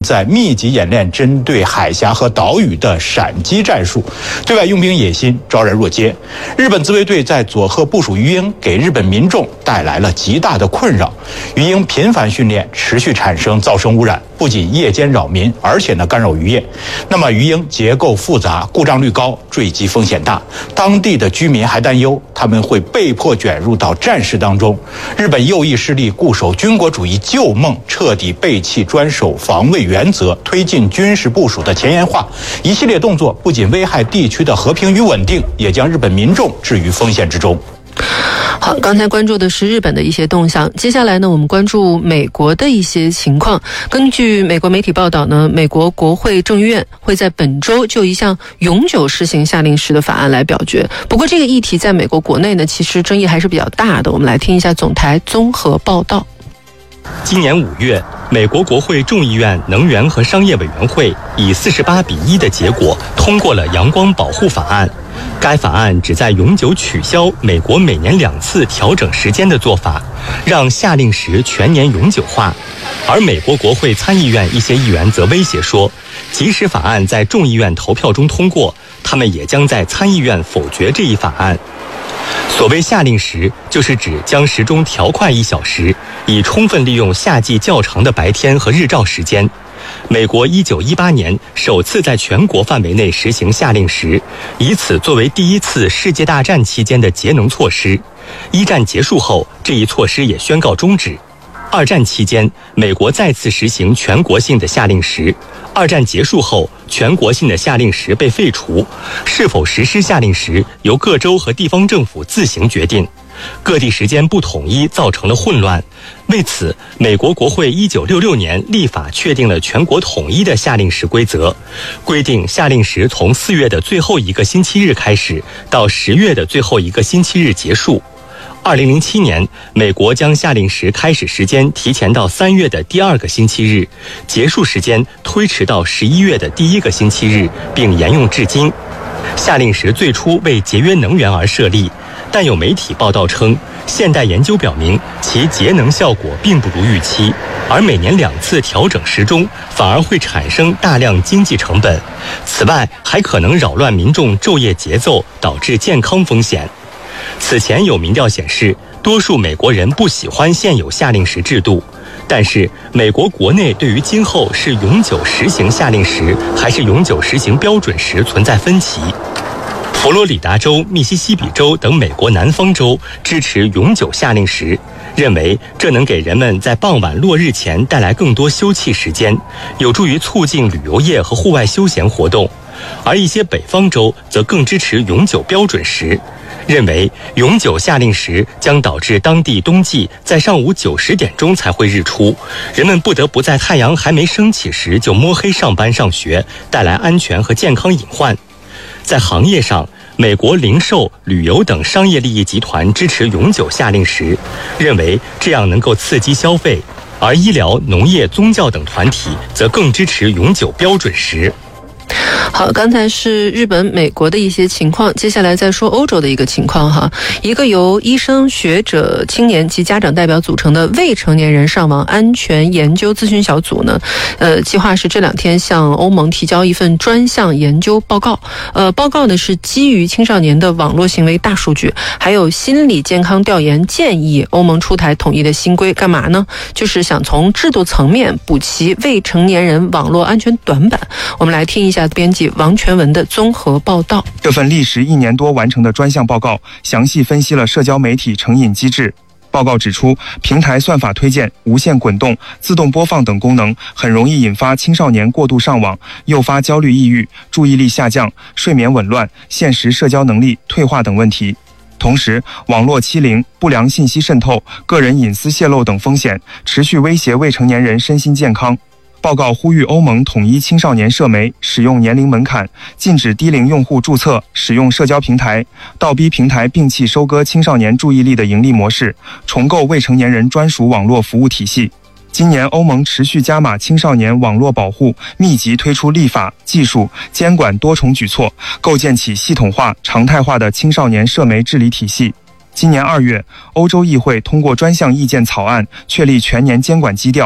在密集演练针对海峡和岛屿的闪击战术，对外用兵野心昭然若揭。日本自卫队在佐贺部署鱼鹰，给日本民众带来了极大的困扰。鱼鹰频繁训练，持续产生噪声污染，不仅夜间扰民，而且干扰渔业。那么鱼鹰结构复杂，故障率高，坠机风险大。当地的居民还担忧，他们会被迫卷入到战事当中。日本右翼势力固守军国主义旧梦，彻底背弃专守防卫原则，推进军事部署的前沿化，一系列动作不仅危害地区的和平与稳定，也将日本民众置于风险之中。 好，刚才关注的是日本的一些动向，接下来呢，我们关注美国的一些情况。根据美国媒体报道呢，美国国会众议院会在本周就一项永久实行夏令时的法案来表决。不过这个议题在美国国内呢，其实争议还是比较大的。我们来听一下总台综合报道。 今年5月，美国国会众议院能源和商业委员会以48-1的结果通过了阳光保护法案。该法案旨在永久取消美国每年2次调整时间的做法，让夏令时全年永久化。而美国国会参议院一些议员则威胁说，即使法案在众议院投票中通过，他们也将在参议院否决这一法案。所谓夏令时，就是指将时钟调快1小时，以充分利用夏季较长的白天和日照时间。美国1918年首次在全国范围内实行夏令时，以此作为第一次世界大战期间的节能措施。一战结束后，这一措施也宣告终止。二战期间，美国再次实行全国性的夏令时。二战结束后，全国性的夏令时被废除，是否实施夏令时由各州和地方政府自行决定。各地时间不统一造成了混乱，为此，美国国会1966年立法确定了全国统一的夏令时规则，规定夏令时从4月的最后一个星期日开始，到10月的最后一个星期日结束。2007年，美国将夏令时开始时间提前到3月的第2个星期日，结束时间推迟到11月的第1个星期日，并沿用至今。夏令时最初为节约能源而设立，但有媒体报道称，现代研究表明其节能效果并不如预期，而每年2次调整时钟反而会产生大量经济成本。此外，还可能扰乱民众昼夜节奏，导致健康风险。此前有民调显示，多数美国人不喜欢现有夏令时制度，但是美国国内对于今后是永久实行夏令时还是永久实行标准时存在分歧。佛罗里达州、密西西比州等美国南方州支持永久夏令时，认为这能给人们在傍晚落日前带来更多休憩时间，有助于促进旅游业和户外休闲活动。而一些北方州则更支持永久标准时，认为永久夏令时将导致当地冬季在上午9、10点钟才会日出，人们不得不在太阳还没升起时就摸黑上班上学，带来安全和健康隐患。在行业上，美国零售、旅游等商业利益集团支持永久夏令时，认为这样能够刺激消费，而医疗、农业、宗教等团体则更支持永久标准时。 好，刚才是日本、美国的一些情况，接下来再说欧洲的一个情况哈。一个由医生、学者、青年及家长代表组成的未成年人上网安全研究咨询小组呢，计划是这2天向欧盟提交一份专项研究报告。报告呢是基于青少年的网络行为大数据，还有心理健康调研，建议欧盟出台统一的新规，干嘛呢？就是想从制度层面补齐未成年人网络安全短板。我们来听一下编辑王全文的综合报道。 这份历时1年多完成的专项报告，详细分析了社交媒体成瘾机制。报告指出，平台算法推荐、无限滚动、自动播放等功能很容易引发青少年过度上网，诱发焦虑、抑郁、注意力下降、睡眠紊乱、现实社交能力退化等问题。同时，网络欺凌、不良信息渗透、个人隐私泄露等风险持续威胁未成年人身心健康。报告呼吁欧盟统一青少年社媒使用年龄门槛，禁止低龄用户注册使用社交平台，倒逼平台摒弃收割青少年注意力的盈利模式，重构未成年人专属网络服务体系。今年欧盟持续加码青少年网络保护，密集推出立法、技术、监管多重举措，构建起系统化、常态化的青少年社媒治理体系。今年2月，欧洲议会通过专项意见草案，确立全年监管基调。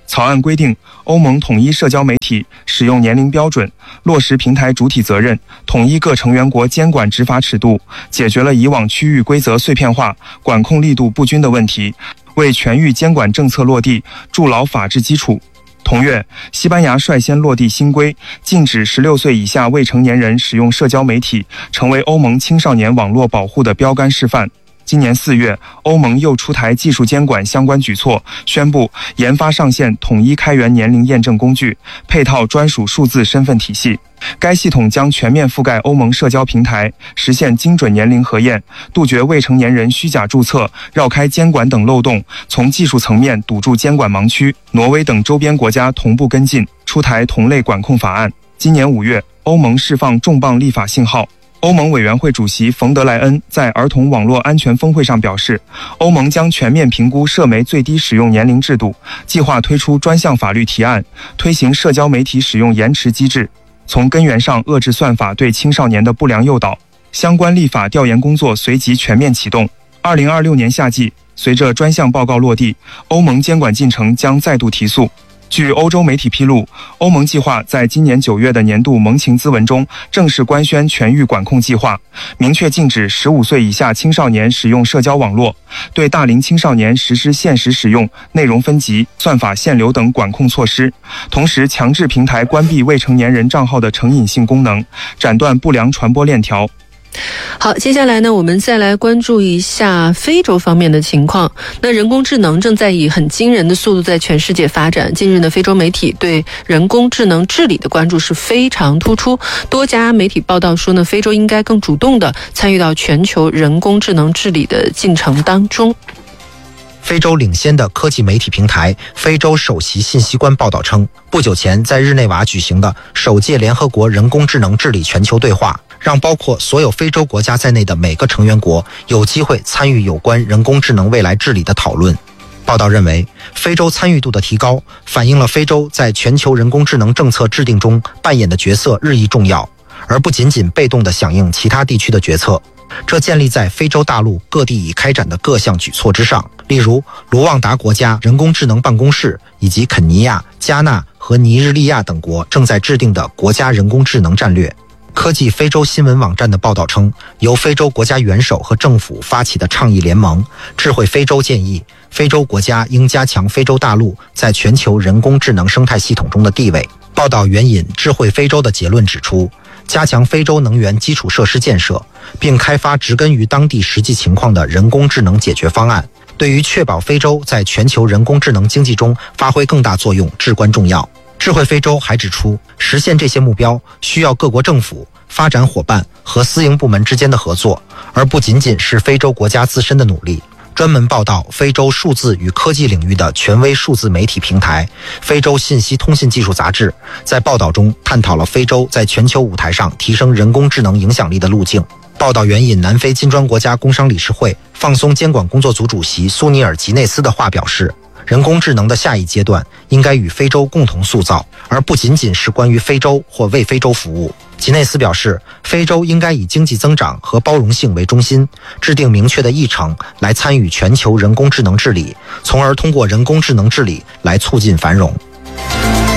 草案规定，欧盟统一社交媒体使用年龄标准，落实平台主体责任，统一各成员国监管执法尺度，解决了以往区域规则碎片化、管控力度不均的问题，为全域监管政策落地筑牢法治基础。同月，西班牙率先落地新规，禁止16岁以下未成年人使用社交媒体，成为欧盟青少年网络保护的标杆示范。今年4月，欧盟又出台技术监管相关举措，宣布研发上线统一开源年龄验证工具，配套专属数字身份体系。该系统将全面覆盖欧盟社交平台，实现精准年龄核验，杜绝未成年人虚假注册、绕开监管等漏洞，从技术层面堵住监管盲区。挪威等周边国家同步跟进，出台同类管控法案。今年5月，欧盟释放重磅立法信号。欧盟委员会主席冯德莱恩在儿童网络安全峰会上表示，欧盟将全面评估社媒最低使用年龄制度，计划推出专项法律提案，推行社交媒体使用延迟机制，从根源上遏制算法对青少年的不良诱导。相关立法调研工作随即全面启动。2026年夏季，随着专项报告落地，欧盟监管进程将再度提速。据欧洲媒体披露，欧盟计划在今年9月的年度盟情咨文中正式官宣全域管控计划，明确禁止15岁以下青少年使用社交网络，对大龄青少年实施限时使用、内容分级、算法限流等管控措施，同时强制平台关闭未成年人账号的成瘾性功能，斩断不良传播链条。 好，接下来呢，我们再来关注一下非洲方面的情况。那人工智能正在以很惊人的速度在全世界发展。近日呢，非洲媒体对人工智能治理的关注是非常突出。多家媒体报道说呢，非洲应该更主动地参与到全球人工智能治理的进程当中。 非洲领先的科技媒体平台非洲首席信息官报道称，不久前在日内瓦举行的首届联合国人工智能治理全球对话，让包括所有非洲国家在内的每个成员国有机会参与有关人工智能未来治理的讨论。报道认为，非洲参与度的提高反映了非洲在全球人工智能政策制定中扮演的角色日益重要，而不仅仅被动地响应其他地区的决策。这建立在非洲大陆各地已开展的各项举措之上，例如卢旺达国家人工智能办公室以及肯尼亚、加纳和尼日利亚等国正在制定的国家人工智能战略。科技非洲新闻网站的报道称，由非洲国家元首和政府发起的倡议联盟智慧非洲建议，非洲国家应加强非洲大陆在全球人工智能生态系统中的地位。报道援引智慧非洲的结论指出，加强非洲能源基础设施建设，并开发植根于当地实际情况的人工智能解决方案，对于确保非洲在全球人工智能经济中发挥更大作用至关重要。智慧非洲还指出，实现这些目标需要各国政府、发展伙伴和私营部门之间的合作，而不仅仅是非洲国家自身的努力。专门报道非洲数字与科技领域的权威数字媒体平台非洲信息通信技术杂志在报道中探讨了非洲在全球舞台上提升人工智能影响力的路径。报道援引南非金砖国家工商理事会放松监管工作组主席苏尼尔吉内斯的话表示，人工智能的下一阶段应该与非洲共同塑造，而不仅仅是关于非洲或为非洲服务。吉内斯表示，非洲应该以经济增长和包容性为中心，制定明确的议程来参与全球人工智能治理，从而通过人工智能治理来促进繁荣。